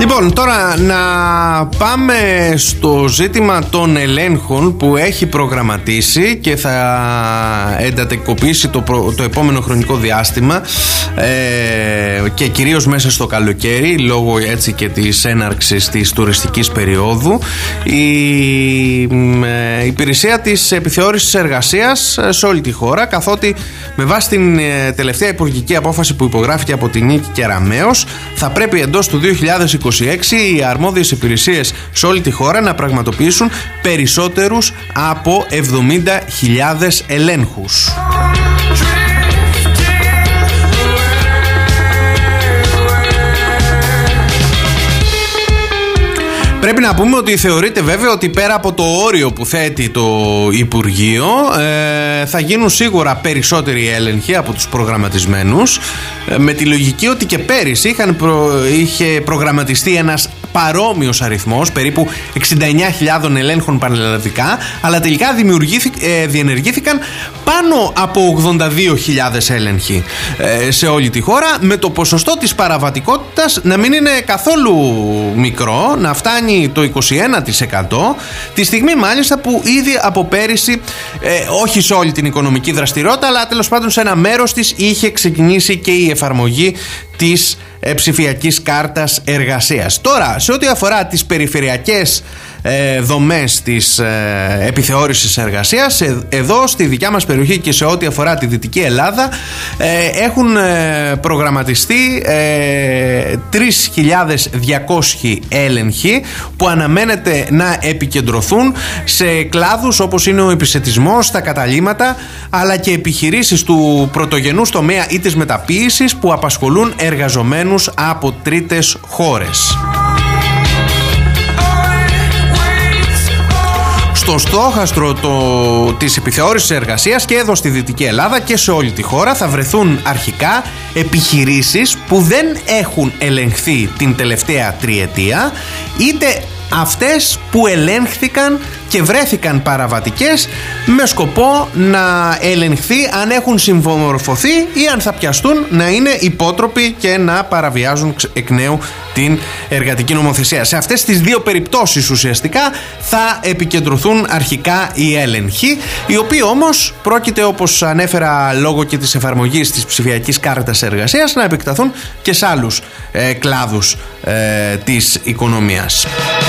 Λοιπόν, τώρα να πάμε στο ζήτημα των ελέγχων που έχει προγραμματίσει και θα εντατικοποιήσει το επόμενο χρονικό διάστημα και κυρίως μέσα στο καλοκαίρι, λόγω έτσι και της έναρξης της τουριστικής περίοδου. Η υπηρεσία της επιθεώρησης εργασίας σε όλη τη χώρα, καθότι με βάση την τελευταία υπουργική απόφαση που υπογράφηκε από την Νίκη Κεραμέως, θα πρέπει εντός του 2026 οι αρμόδιες υπηρεσίες σε όλη τη χώρα να πραγματοποιήσουν περισσότερους από 70.000 ελέγχους. Πρέπει να πούμε ότι θεωρείται βέβαια ότι πέρα από το όριο που θέτει το Υπουργείο θα γίνουν σίγουρα περισσότεροι έλεγχοι από τους προγραμματισμένους, με τη λογική ότι και πέρυσι είχε προγραμματιστεί ένας παρόμοιος αριθμός, περίπου 69.000 ελέγχων πανελλαδικά, αλλά τελικά διενεργήθηκαν πάνω από 82.000 έλεγχοι σε όλη τη χώρα, με το ποσοστό της παραβατικότητας να μην είναι καθόλου μικρό, να φτάνει το 21%, τη στιγμή μάλιστα που ήδη από πέρυσι, όχι σε όλη την οικονομική δραστηριότητα, αλλά τέλος πάντων σε ένα μέρος της είχε ξεκινήσει και η εφαρμογή της ψηφιακής κάρτας εργασίας. Τώρα, σε ό,τι αφορά τις περιφερειακές δομές της επιθεώρησης εργασίας, εδώ στη δικιά μας περιοχή και σε ό,τι αφορά τη Δυτική Ελλάδα, έχουν προγραμματιστεί 3.200 έλεγχοι που αναμένεται να επικεντρωθούν σε κλάδους όπως είναι ο επισετισμός, τα καταλύματα, αλλά και επιχειρήσεις του πρωτογενούς τομέα ή της μεταποίησης που απασχολούν εργαζομένους από τρίτες χώρες. Στο στόχαστρο της επιθεώρησης εργασίας και εδώ στη Δυτική Ελλάδα και σε όλη τη χώρα θα βρεθούν αρχικά επιχειρήσεις που δεν έχουν ελεγχθεί την τελευταία τριετία, είτε αυτές που ελέγχθηκαν και βρέθηκαν παραβατικές, με σκοπό να ελεγχθεί αν έχουν συμμορφωθεί ή αν θα πιαστούν να είναι υπότροποι και να παραβιάζουν εκ νέου την εργατική νομοθεσία. Σε αυτές τις δύο περιπτώσεις ουσιαστικά θα επικεντρωθούν αρχικά οι έλεγχοι, οι οποίοι όμως πρόκειται, όπως ανέφερα, λόγω και της εφαρμογής της ψηφιακής κάρτας εργασίας, να επεκταθούν και σε άλλους κλάδους της οικονομίας.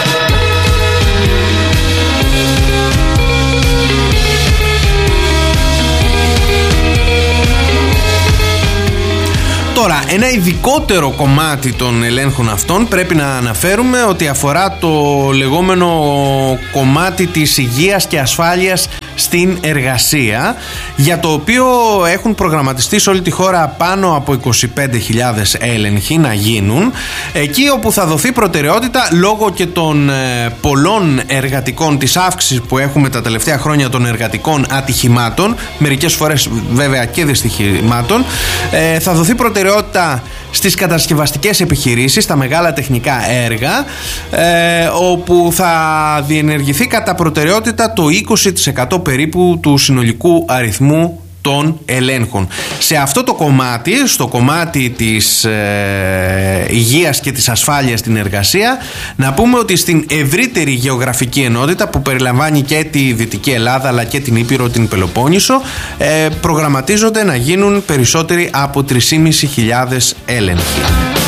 Τώρα, ένα ειδικότερο κομμάτι των ελέγχων αυτών πρέπει να αναφέρουμε ότι αφορά το λεγόμενο κομμάτι της υγείας και ασφάλειας στην εργασία, για το οποίο έχουν προγραμματιστεί σε όλη τη χώρα πάνω από 25.000 έλεγχοι να γίνουν, εκεί όπου θα δοθεί προτεραιότητα λόγω και των πολλών εργατικών, της αύξησης που έχουμε τα τελευταία χρόνια των εργατικών ατυχημάτων, μερικές φορές βέβαια και δυστυχημάτων. Θα δοθεί προτεραιότητα στις κατασκευαστικές επιχειρήσεις, τα μεγάλα τεχνικά έργα, όπου θα διενεργηθεί κατά προτεραιότητα το 20% περίπου του συνολικού αριθμού των ελέγχων. Σε αυτό το κομμάτι, στο κομμάτι της υγείας και της ασφάλειας στην εργασία, να πούμε ότι στην ευρύτερη γεωγραφική ενότητα που περιλαμβάνει και τη Δυτική Ελλάδα αλλά και την Ήπειρο, την Πελοπόννησο, προγραμματίζονται να γίνουν περισσότεροι από 3.500 έλεγχοι.